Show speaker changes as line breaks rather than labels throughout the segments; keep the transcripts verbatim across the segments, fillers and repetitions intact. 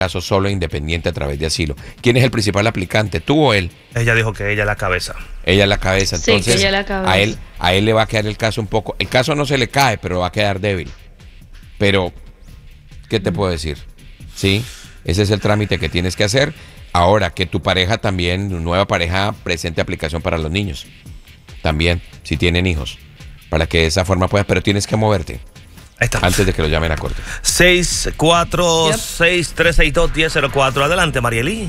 caso solo e independiente a través de asilo. ¿Quién es el principal aplicante, tú o él?
Ella dijo que ella es la cabeza.
Ella es la cabeza, entonces
sí, que ella es la cabeza.
A, él, a él le va a quedar el caso un poco, el caso no se le cae, pero va a quedar débil. Pero, ¿qué te puedo decir? Sí, ese es el trámite que tienes que hacer. Ahora, que tu pareja también, tu nueva pareja, presente aplicación para los niños. También, si tienen hijos. Para que de esa forma puedas, pero tienes que moverte.
Ahí está.
Antes de que lo llamen a corte.
seis cuatro seis, tres seis dos, uno cero cero cuatro. Adelante, Marieli.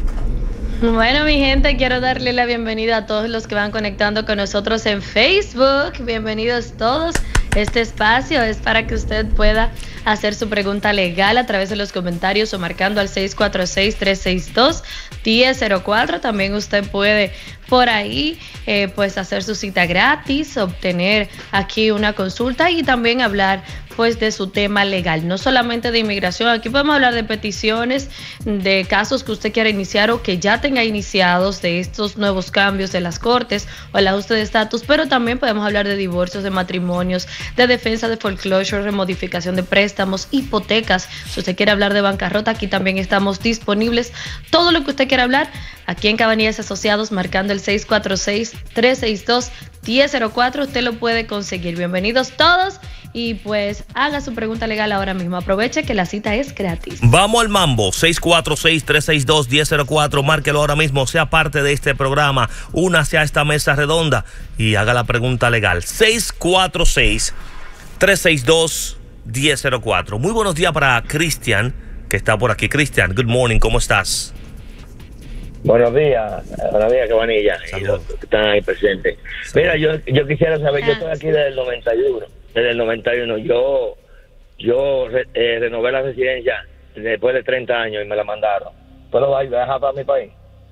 Bueno, mi gente, quiero darle la bienvenida a todos los que van conectando con nosotros en Facebook. Bienvenidos todos. Este espacio es para que usted pueda hacer su pregunta legal a través de los comentarios o marcando al seis cuatro seis, tres seis dos, uno cero cero cuatro. También usted puede por ahí eh, pues hacer su cita gratis, obtener aquí una consulta y también hablar pues de su tema legal, no solamente de inmigración. Aquí podemos hablar de peticiones, de casos que usted quiera iniciar o que ya tenga iniciados, de estos nuevos cambios de las cortes o el ajuste de estatus, pero también podemos hablar de divorcios, de matrimonios, de defensa de foreclosure, de modificación de préstamos, hipotecas. Si usted quiere hablar de bancarrota, aquí también estamos disponibles. Todo lo que usted quiera hablar, aquí en Cabanillas Asociados, marcando el seis cuatro seis, tres seis dos, uno cero cero cuatro, usted lo puede conseguir. Bienvenidos todos y pues haga su pregunta legal ahora mismo. Aproveche que la cita es gratis.
Vamos al mambo. seis cuatro seis, tres seis dos, uno cero cero cuatro. Márquelo ahora mismo. Sea parte de este programa. Únase a esta mesa redonda y haga la pregunta legal. seis cuatro seis, tres seis dos, uno cero cero cuatro. Muy buenos días para Cristian, que está por aquí. Cristian, good morning. ¿Cómo estás?
Buenos días, buenos días, Cabanilla, y los que están ahí presentes. Mira, yo yo quisiera saber, yo estoy aquí desde el noventa y uno, desde el noventa y uno, yo yo re, eh, renové la residencia después de treinta años y me la mandaron. ¿Puedo viajar para mi país?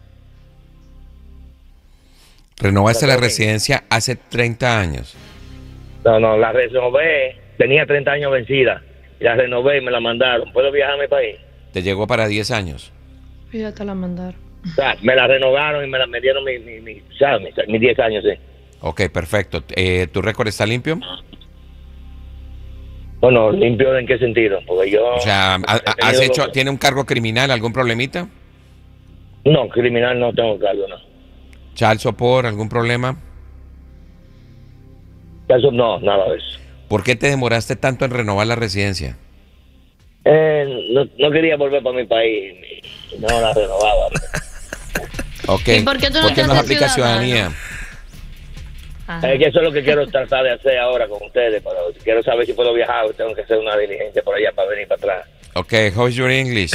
¿Renovaste la residencia hace treinta años?
No, no, la renové, tenía treinta años vencida, y la renové y me la mandaron. ¿Puedo viajar a mi país?
¿Te llegó para diez años?
Ya te la mandaron.
O sea, me la renovaron y me la me dieron mis mi, mi, mi, mi diez años, sí.
Ok, perfecto. Eh, ¿Tu récord está limpio?
Bueno, ¿limpio en qué sentido? Porque yo...
O sea, ¿has hecho, ¿tiene un cargo criminal, algún problemita?
No, criminal no tengo cargo, no.
¿Child support, algún problema?
Eso no, nada de eso.
¿Por qué te demoraste tanto en renovar la residencia?
Eh, no, no quería volver para mi país, no la renovaba.
Ok,
¿Y por qué tú no
¿por qué
te
no
haces
aplica ciudadanía?
Es que eso es lo que quiero tratar de hacer ahora con ustedes, pero quiero saber si puedo viajar, tengo que hacer una diligencia por allá para venir para atrás.
Ok, how is your English?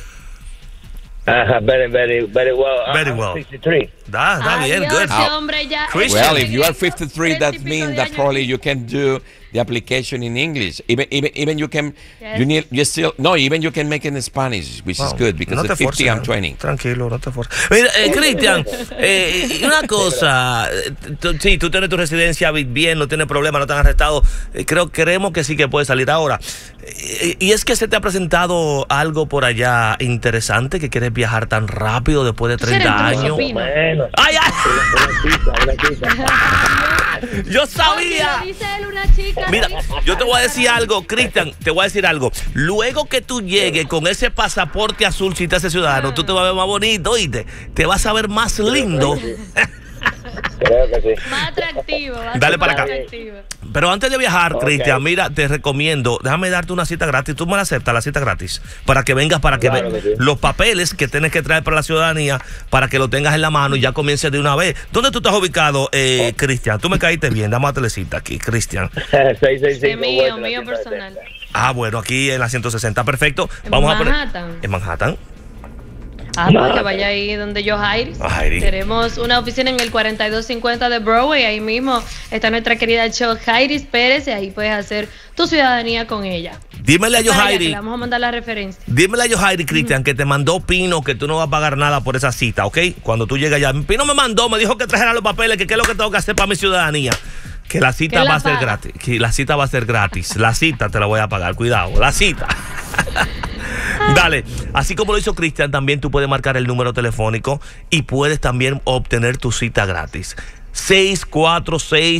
Uh, very, very, very well.
Very
I'm
well.
sixty-three.
Da, da bien, good.
Ese hombre ya,
Well, if you are fifty-three, that means that probably you can do the application in English. Even, even, even you can,
Yes.
you need, you still, no, even you can make it in Spanish, which
Wow.
is good because
No te
at fifty
forces,
I'm
¿no?
twenty.
Tranquilo, no te forces. Mira, eh, Cristian, eh, una cosa, eh, tú, sí, tú tienes tu residencia bien, no tienes problema, no te han arrestado. Eh, creo, creemos que sí que puedes salir ahora. Eh, y es que se te ha presentado algo por allá interesante, que quieres viajar tan rápido después de treinta
Eres tú,
años.
Sofino.
Bueno,
¡Ay, ay!
una chica, una chica.
Yo sabía.
Oye, dice él una chica.
Mira,
¿sí?
yo te voy a decir algo, Cristian, te voy a decir algo. Luego que tú llegues con ese pasaporte azul, si te haces ciudadano, tú te vas a ver más bonito, ¿oíste? Te vas a ver más lindo.
Creo que sí.
Más atractivo. va a
Dale
ser
para
más
acá.
atractivo.
Pero antes de viajar,
Ok.
Cristian, mira, te recomiendo, déjame darte una cita gratis. Tú me la aceptas, la cita gratis, para que vengas, para que
Claro
ve-
que sí.
los papeles que tienes que traer para la ciudadanía, para que lo tengas en la mano y ya comiences de una vez. ¿Dónde tú estás ubicado, eh, Cristian? Tú me caíste bien, dame una telecita aquí, Cristian.
seis seis cinco,
Sí, mío,
bueno,
mío
la
personal.
ciento sesenta.
Ah, bueno, aquí en la ciento sesenta, perfecto.
En
Vamos a
Manhattan.
poner en Manhattan.
Ah, pues que vaya ahí donde yo, Jairis.
Ah, Jairis.
Tenemos una oficina en el cuarenta y dos cincuenta de Broadway. Ahí mismo está nuestra querida show Jairis Pérez y ahí puedes hacer tu ciudadanía con ella.
Dímele a
Para allá, que
Yohairi,
le vamos a mandar la referencia.
dímele a Yohairi, Cristian, que te mandó Pino, que tú no vas a pagar nada por esa cita, ¿ok? Cuando tú llegas allá. Pino me mandó, me dijo que trajera los papeles, que qué es lo que tengo que hacer para mi ciudadanía. Que la cita
¿Quién la
va a ser
paga?
gratis. Que la cita va a ser gratis. La cita te la voy a pagar, cuidado, la cita. Dale, así como lo hizo Cristian, también tú puedes marcar el número telefónico y puedes también obtener tu cita gratis. seis cuatro seis,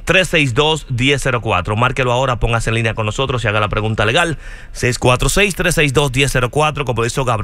tres seis dos, uno cero cero cuatro. Márquelo ahora, póngase en línea con nosotros y haga la pregunta legal. seis cuatro seis, tres seis dos, uno cero cero cuatro. Como dijo Gabriel.